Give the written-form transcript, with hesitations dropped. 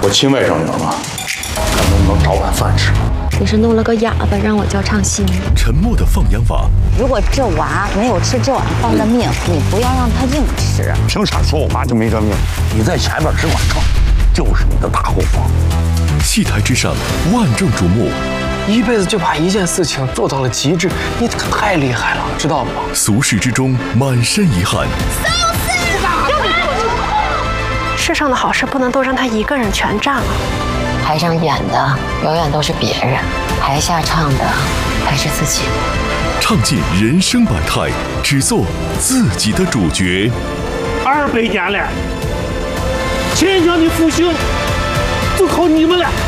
我亲外甥女儿嘛，看能不能找碗饭吃。 你是弄了个哑巴让我叫唱戏吗？ 沉默的放羊娃。 如果这娃没有吃这碗饭的命，你不要让他硬吃。 凭啥说我妈就没这命？你在前面只管唱，就是你的大后方。 戏台之上，万众瞩目。 一辈子就把一件事情做到了极致，你太厉害了，知道吗？ 俗世之中，满身遗憾。 世上的好事不能都让他一个人全占了。 台上演的永远都是别人，台下唱的还是自己。 唱尽人生百态，只做自己的主角。 200年了，秦腔的复兴就靠你们了。